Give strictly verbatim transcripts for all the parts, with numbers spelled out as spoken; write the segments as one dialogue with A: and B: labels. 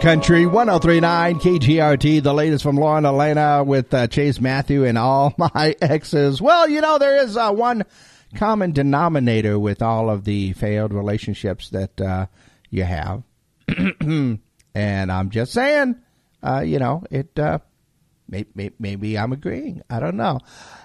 A: Country one oh three point nine K G R T, the latest from Lauren Elena with uh, Chase Matthew and all my exes. Well, you know, there is uh, one common denominator with all of the failed relationships that uh, you have. And I'm just saying, uh, you know, it uh, may, may, maybe I'm agreeing. I don't know.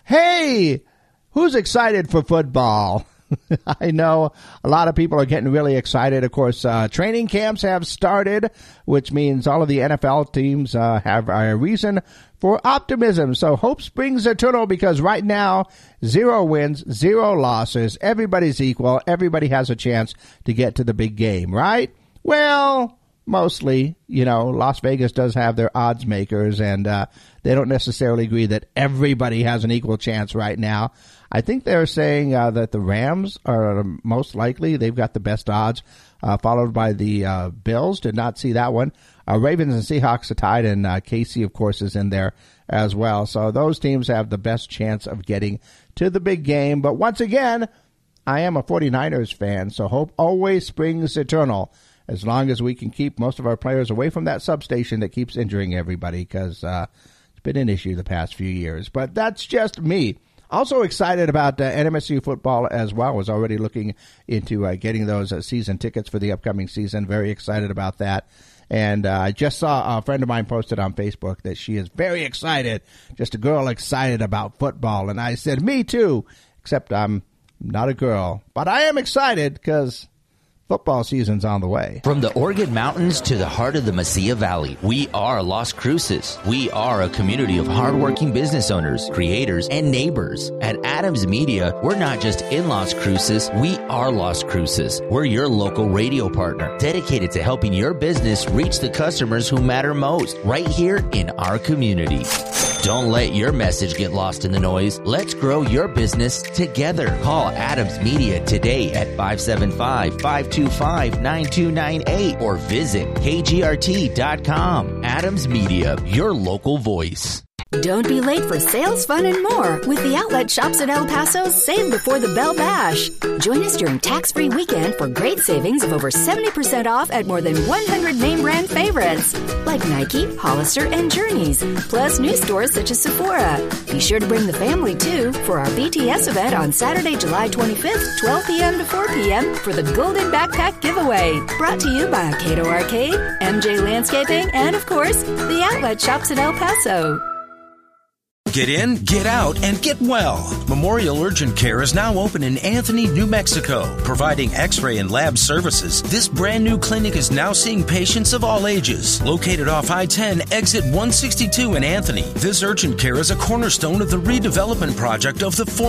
A: Hey, who's excited for football? I know a lot of people are getting really excited. Of course, uh, training camps have started, which means all of the N F L teams uh, have a reason for optimism. So hope springs eternal, because right now, zero wins, zero losses. Everybody's equal. Everybody has a chance to get to the big game, right? Well, mostly, you know, Las Vegas does have their odds makers, and uh, they don't necessarily agree that everybody has an equal chance right now. I think they're saying uh, that the Rams are most likely. They've got the best odds, uh, followed by the uh, Bills. Did not see that one. Uh, Ravens and Seahawks are tied, and uh, K C, of course, is in there as well. So those teams have the best chance of getting to the big game. But once again, I am a forty-niners fan, so hope always springs eternal, as long as we can keep most of our players away from that substation that keeps injuring everybody, because uh, it's been an issue the past few years. But that's just me. Also excited about uh, N M S U football as well. Was already looking into uh, getting those uh, season tickets for the upcoming season. Very excited about that. And uh, I just saw a friend of mine posted on Facebook that she is very excited, just a girl excited about football. And I said, me too, except I'm not a girl. But I am excited because football season's on the way.
B: From the Oregon Mountains to the heart of the Mesilla Valley, we are Las Cruces. We are a community of hardworking business owners, creators, and neighbors. At Adams Media, we're not just in Las Cruces, we are Las Cruces. We're your local radio partner, dedicated to helping your business reach the customers who matter most, right here in our community. Don't let your message get lost in the noise. Let's grow your business together. Call Adams Media today at five seven five, five two five, nine two nine eight or visit K G R T dot com. Adams Media, your local voice.
C: Don't be late for sales, fun, and more with the outlet shops in El Paso's Save Before the Bell Bash. Join us during tax-free weekend for great savings of over seventy percent off at more than one hundred name brand favorites like Nike, Hollister, and Journeys, plus new stores such as Sephora. Be sure to bring the family, too, for our B T S event on Saturday, July twenty-fifth, twelve p.m. to four p.m. for the Golden Backpack Giveaway. Brought to you by Cato Arcade, M J Landscaping, and, of course, the outlet shops in El Paso.
D: Get in, get out, and get well. Memorial Urgent Care is now open in Anthony, New Mexico, providing x-ray and lab services. This brand new clinic is now seeing patients of all ages. Located off I ten, exit one sixty-two in Anthony, this urgent care is a cornerstone of the redevelopment project of the former